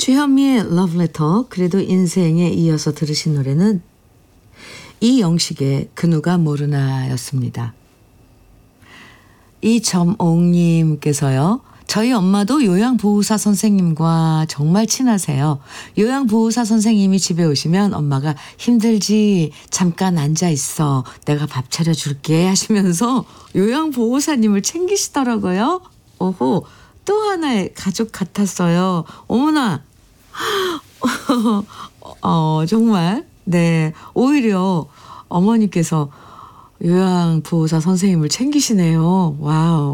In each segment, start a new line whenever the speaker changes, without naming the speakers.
주현미의 러브레터, 그래도 인생에 이어서 들으신 노래는 이영식의 그 누가 모르나 였습니다. 이점옥님께서요. 저희 엄마도 요양보호사 선생님과 정말 친하세요. 요양보호사 선생님이 집에 오시면 엄마가 힘들지 잠깐 앉아 있어 내가 밥 차려줄게 하시면서 요양보호사님을 챙기시더라고요. 오호, 또 하나의 가족 같았어요. 어머나. 정말 네, 오히려 어머니께서 요양보호사 선생님을 챙기시네요. 와우.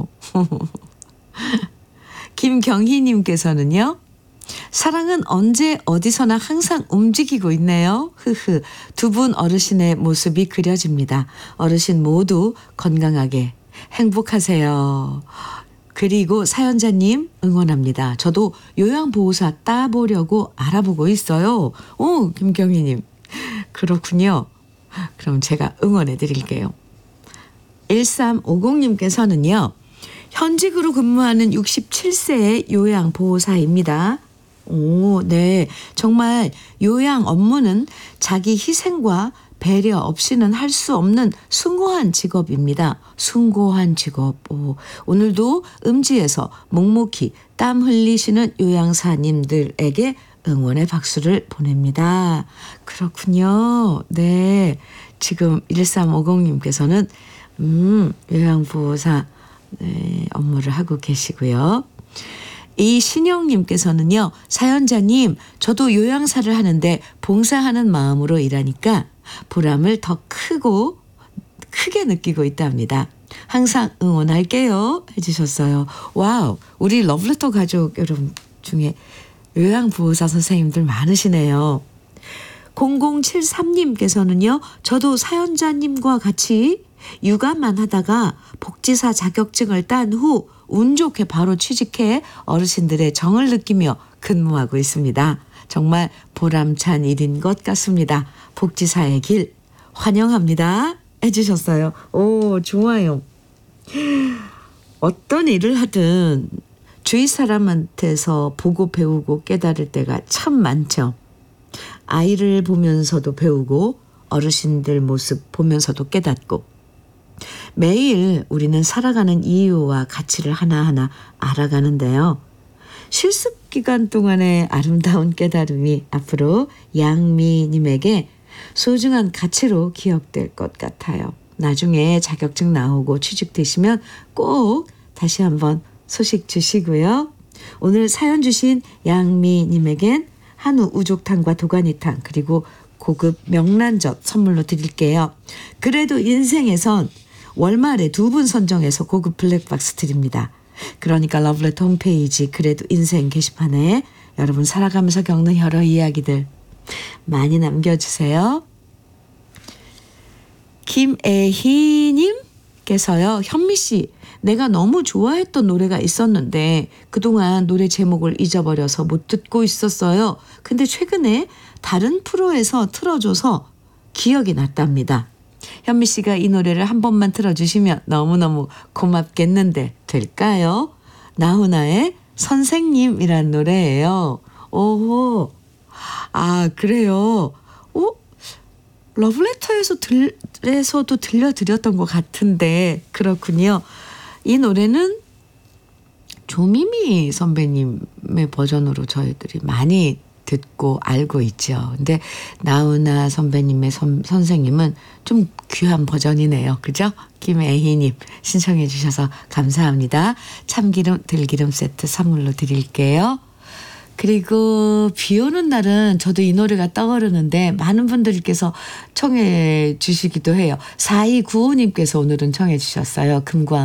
김경희님께서는요. 사랑은 언제 어디서나 항상 움직이고 있네요. 흐흐. 두 분 어르신의 모습이 그려집니다. 어르신 모두 건강하게 행복하세요. 그리고 사연자님 응원합니다. 저도 요양보호사 따보려고 알아보고 있어요. 오, 김경희님. 그렇군요. 그럼 제가 응원해 드릴게요. 1350님께서는요. 현직으로 근무하는 67세의 요양보호사입니다. 오, 네. 정말 요양 업무는 자기 희생과 배려 없이는 할 수 없는 숭고한 직업입니다. 숭고한 직업. 오늘도 음지에서 묵묵히 땀 흘리시는 요양사님들에게 응원의 박수를 보냅니다. 그렇군요. 네. 지금 1350님께서는 요양보호사 업무를 하고 계시고요. 이신영님께서는요. 사연자님, 저도 요양사를 하는데 봉사하는 마음으로 일하니까 보람을 더 크게 느끼고 있답니다. 항상 응원할게요 해주셨어요. 와우, 우리 러브레터 가족 여러분 중에 요양보호사 선생님들 많으시네요. 0073님께서는요. 저도 사연자님과 같이 육아만 하다가 복지사 자격증을 딴 후 운 좋게 바로 취직해 어르신들의 정을 느끼며 근무하고 있습니다. 정말 보람찬 일인 것 같습니다. 복지사의 길 환영합니다 해주셨어요. 오, 좋아요. 어떤 일을 하든 주위 사람한테서 보고 배우고 깨달을 때가 참 많죠. 아이를 보면서도 배우고 어르신들 모습 보면서도 깨닫고 매일 우리는 살아가는 이유와 가치를 하나하나 알아가는데요. 실습 기간 동안의 아름다운 깨달음이 앞으로 양미님에게 소중한 가치로 기억될 것 같아요. 나중에 자격증 나오고 취직되시면 꼭 다시 한번 소식 주시고요. 오늘 사연 주신 양미님에겐 한우 우족탕과 도가니탕 그리고 고급 명란젓 선물로 드릴게요. 그래도 인생에선 월말에 2분 선정해서 고급 블랙박스 드립니다. 그러니까 러브레터 홈페이지 그래도 인생 게시판에 여러분 살아가면서 겪는 여러 이야기들 많이 남겨주세요. 김애희님께서요. 현미씨, 내가 너무 좋아했던 노래가 있었는데 그동안 노래 제목을 잊어버려서 못 듣고 있었어요. 근데 최근에 다른 프로에서 틀어줘서 기억이 났답니다. 현미 씨가 이 노래를 한 번만 틀어주시면 너무너무 고맙겠는데 될까요? 나훈아의 선생님이란 노래예요. 오호. 아, 그래요. 러브레터에서도 들려드렸던 것 같은데 그렇군요. 이 노래는 조미미 선배님의 버전으로 저희들이 많이 듣고 알고 있죠. 근데 나훈아 선배님의 선생님은 좀 귀한 버전이네요. 그죠? 김애희님 신청해 주셔서 감사합니다. 참기름 들기름 세트 선물로 드릴게요. 그리고 비 오는 날은 저도 이 노래가 떠오르는데 많은 분들께서 청해 주시기도 해요. 4295님께서 오늘은 청해 주셨어요. 금광